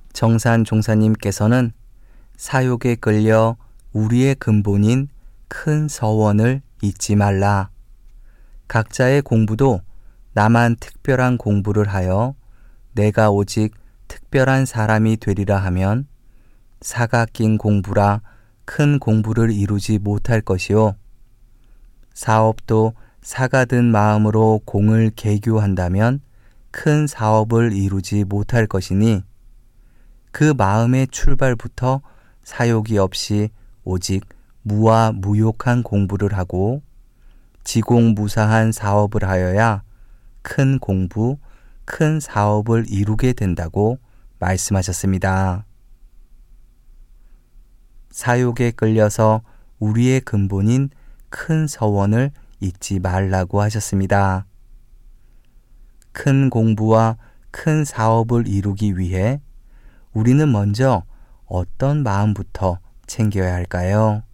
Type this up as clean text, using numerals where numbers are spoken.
정산 종사님께서는 사욕에 끌려 우리의 근본인 큰 서원을 잊지 말라. 각자의 공부도 나만 특별한 공부를 하여 내가 오직 특별한 사람이 되리라 하면 사가 낀 공부라 큰 공부를 이루지 못할 것이요. 사업도 사가 든 마음으로 공을 개교한다면 큰 사업을 이루지 못할 것이니 그 마음의 출발부터 사욕이 없이 오직 무와 무욕한 공부를 하고 지공무사한 사업을 하여야 큰 공부, 큰 사업을 이루게 된다고 말씀하셨습니다. 사욕에 끌려서 우리의 근본인 큰 서원을 잊지 말라고 하셨습니다. 큰 공부와 큰 사업을 이루기 위해 우리는 먼저 어떤 마음부터 챙겨야 할까요?